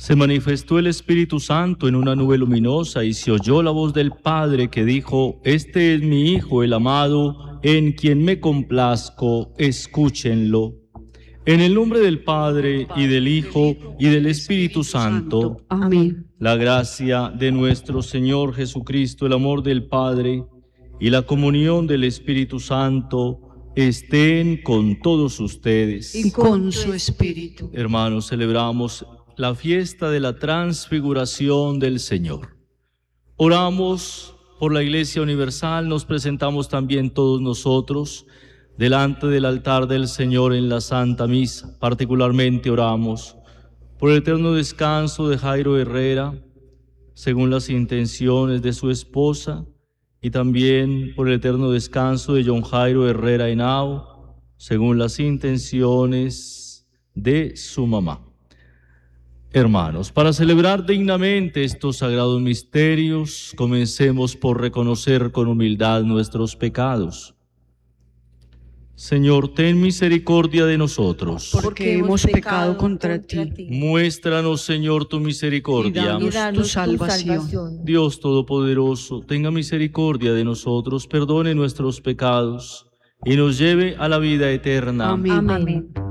Se manifestó el Espíritu Santo en una nube luminosa y se oyó la voz del Padre que dijo: Este es mi Hijo, el amado, en quien me complazco, escúchenlo. En el nombre del Padre, y del Hijo, y del Espíritu Santo. Amén. La gracia de nuestro Señor Jesucristo, el amor del Padre, y la comunión del Espíritu Santo estén con todos ustedes. Y con su espíritu. Hermanos, celebramos la fiesta de la transfiguración del Señor. Oramos por la Iglesia Universal, nos presentamos también todos nosotros delante del altar del Señor en la Santa Misa. Particularmente oramos por el eterno descanso de Jairo Herrera, según las intenciones de su esposa, y también por el eterno descanso de John Jairo Herrera Henao, según las intenciones de su mamá. Hermanos, para celebrar dignamente estos sagrados misterios, comencemos por reconocer con humildad nuestros pecados. Señor, ten misericordia de nosotros. Porque hemos pecado contra ti. Muéstranos, Señor, tu misericordia. Y danos tu salvación. Dios Todopoderoso, tenga misericordia de nosotros, perdone nuestros pecados y nos lleve a la vida eterna. Amén.